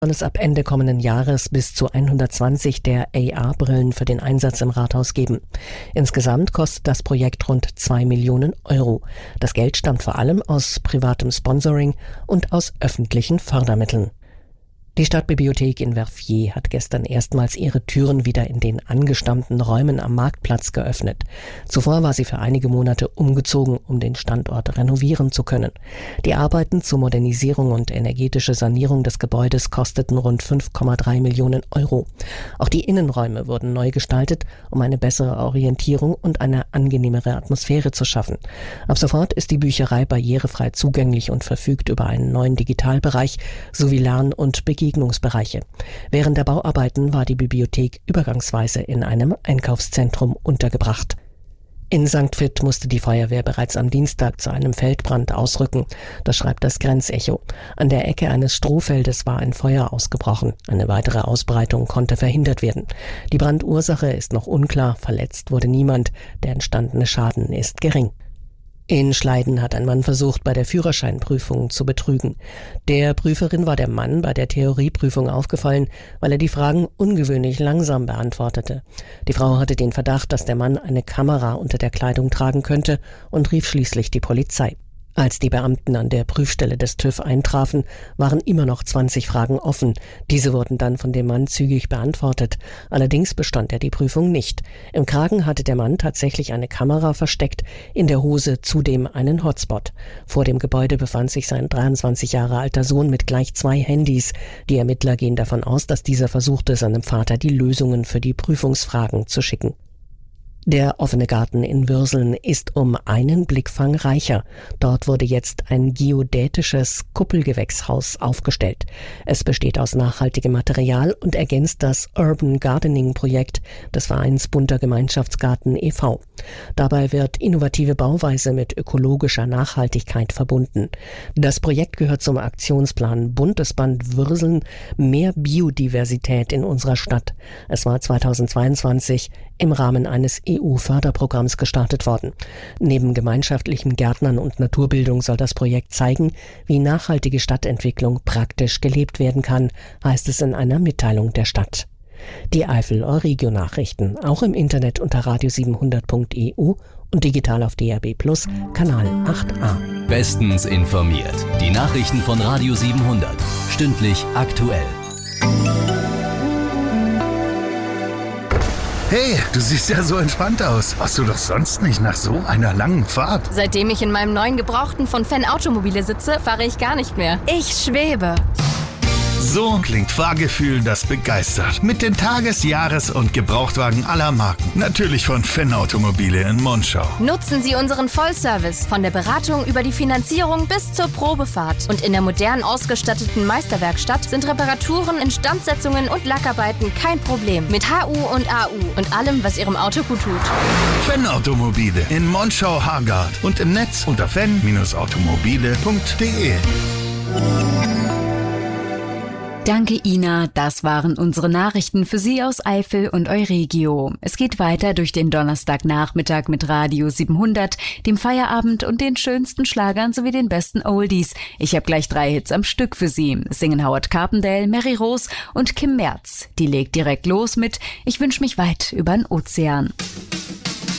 soll es ab Ende kommenden Jahres bis zu 120 der AR-Brillen für den Einsatz im Rathaus geben. Insgesamt kostet das Projekt rund 2 Millionen Euro. Das Geld stammt vor allem aus privatem Sponsoring und aus öffentlichen Fördermitteln. Die Stadtbibliothek in Verviers hat gestern erstmals ihre Türen wieder in den angestammten Räumen am Marktplatz geöffnet. Zuvor war sie für einige Monate umgezogen, um den Standort renovieren zu können. Die Arbeiten zur Modernisierung und energetische Sanierung des Gebäudes kosteten rund 5,3 Millionen Euro. Auch die Innenräume wurden neu gestaltet, um eine bessere Orientierung und eine angenehmere Atmosphäre zu schaffen. Ab sofort ist die Bücherei barrierefrei zugänglich und verfügt über einen neuen Digitalbereich sowie Lern- und Begegnungsbereiche. Während der Bauarbeiten war die Bibliothek übergangsweise in einem Einkaufszentrum untergebracht. In St. Vith musste die Feuerwehr bereits am Dienstag zu einem Feldbrand ausrücken. Das schreibt das Grenzecho. An der Ecke eines Strohfeldes war ein Feuer ausgebrochen. Eine weitere Ausbreitung konnte verhindert werden. Die Brandursache ist noch unklar. Verletzt wurde niemand. Der entstandene Schaden ist gering. In Schleiden hat ein Mann versucht, bei der Führerscheinprüfung zu betrügen. Der Prüferin war der Mann bei der Theorieprüfung aufgefallen, weil er die Fragen ungewöhnlich langsam beantwortete. Die Frau hatte den Verdacht, dass der Mann eine Kamera unter der Kleidung tragen könnte und rief schließlich die Polizei. Als die Beamten an der Prüfstelle des TÜV eintrafen, waren immer noch 20 Fragen offen. Diese wurden dann von dem Mann zügig beantwortet. Allerdings bestand er die Prüfung nicht. Im Kragen hatte der Mann tatsächlich eine Kamera versteckt, in der Hose zudem einen Hotspot. Vor dem Gebäude befand sich sein 23 Jahre alter Sohn mit gleich 2 Handys. Die Ermittler gehen davon aus, dass dieser versuchte, seinem Vater die Lösungen für die Prüfungsfragen zu schicken. Der offene Garten in Würseln ist um einen Blickfang reicher. Dort wurde jetzt ein geodätisches Kuppelgewächshaus aufgestellt. Es besteht aus nachhaltigem Material und ergänzt das Urban Gardening Projekt des Vereins Bunter Gemeinschaftsgarten e.V. Dabei wird innovative Bauweise mit ökologischer Nachhaltigkeit verbunden. Das Projekt gehört zum Aktionsplan Bundesband Würseln – mehr Biodiversität in unserer Stadt. Es war 2022 im Rahmen eines EU-Förderprogramms gestartet worden. Neben gemeinschaftlichem Gärtnern und Naturbildung soll das Projekt zeigen, wie nachhaltige Stadtentwicklung praktisch gelebt werden kann, heißt es in einer Mitteilung der Stadt. Die Eifel Euregio-Nachrichten, auch im Internet unter radio700.eu und digital auf DAB+, Kanal 8a. Bestens informiert. Die Nachrichten von Radio 700. Stündlich aktuell. Hey, du siehst ja so entspannt aus. Warst du doch sonst nicht nach so einer langen Fahrt? Seitdem ich in meinem neuen Gebrauchten von Fan Automobile sitze, fahre ich gar nicht mehr. Ich schwebe. So klingt Fahrgefühl, das begeistert. Mit den Tages-, Jahres- und Gebrauchtwagen aller Marken. Natürlich von Fan Automobile in Monschau. Nutzen Sie unseren Vollservice von der Beratung über die Finanzierung bis zur Probefahrt. Und in der modern ausgestatteten Meisterwerkstatt sind Reparaturen, Instandsetzungen und Lackarbeiten kein Problem. Mit HU und AU und allem, was Ihrem Auto gut tut. Fan Automobile in Monschau-Hargard und im Netz unter fan-automobile.de. Danke, Ina. Das waren unsere Nachrichten für Sie aus Eifel und Euregio. Es geht weiter durch den Donnerstagnachmittag mit Radio 700, dem Feierabend und den schönsten Schlagern sowie den besten Oldies. Ich habe gleich 3 Hits am Stück für Sie. Es singen Howard Carpendale, Mary Rose und Kim Merz. Die legt direkt los mit Ich wünsch mich weit übern Ozean.